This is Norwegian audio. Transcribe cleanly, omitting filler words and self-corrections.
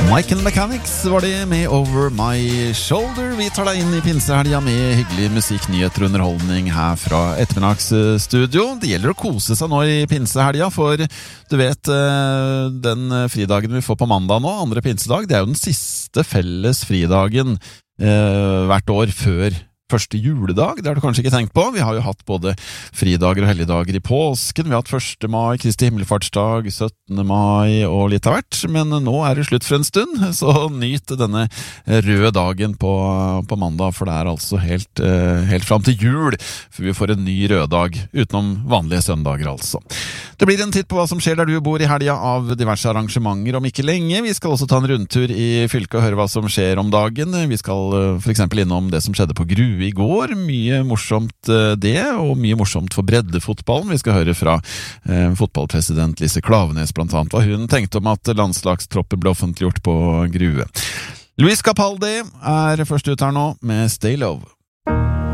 Michael Mechanics var det med Over My Shoulder. Vi tar deg inn i pinsehelga med hyggelig musikk, nyheter og underholdning her fra ettermiddagsstudio. Det gjelder å kose seg nå i pinsehelga, for du vet, den fridagen vi får på mandag nå, andre pinsedag, det er jo den siste felles fridagen hvert år før første juledag. Det har du kanskje ikke tenkt på. Vi har jo hatt både fridager og helligdager i påsken. Vi har hatt 1. mai, Kristi himmelfartsdag, 17. mai og litt av hvert. Men nå er det slutt for en stund, så nyt denne røde dagen på mandag, for det er altså helt fram til jul, for vi får en ny rød dag, utenom vanlige søndager altså. Det blir en titt på hva som skjer der du bor i helga av diverse arrangementer om ikke lenge. Vi skal også ta en rundtur i fylket og høre hva som skjer om dagen. Vi skal for eksempel innom det som skjedde på Grue i går. Mye morsomt det, og mye morsomt for breddefotballen. Vi skal høre fra fotballpresident Lise Klaveness blant annet, hva hun tenkte om at landslagstroppen ble offentliggjort på Grue. Luis Capaldi er først ut her nå med Stay Love.